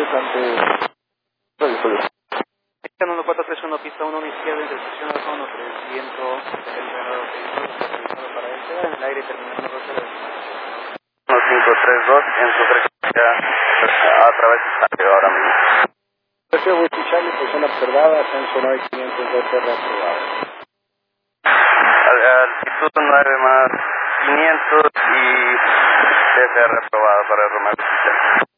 ante... Mexicano 1431, pista 1, izquierda, intersección Alfa 1300, autorizado para este, en el aire terminando ruta de 1532 en su frecuencia a través de Santiago ahora mismo. Precio Charlie, posición observada, ascenso 9502 reprobado. Altitud 9 más 500 y DT reprobado para el Romero.